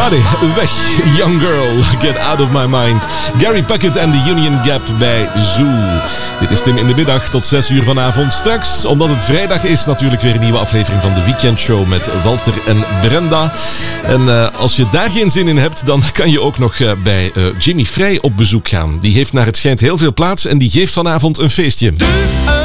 Allez, weg. Young Girl, Get Out of My Mind. Gary Puckett en de Union Gap bij Zoo. Dit is Tim in de middag tot 6 uur vanavond. Straks, omdat het vrijdag is, natuurlijk weer een nieuwe aflevering van de Weekendshow met Walter en Brenda. En als je daar geen zin in hebt, dan kan je ook nog bij Jimmy Frey op bezoek gaan. Die heeft naar het schijnt heel veel plaats en die geeft vanavond een feestje.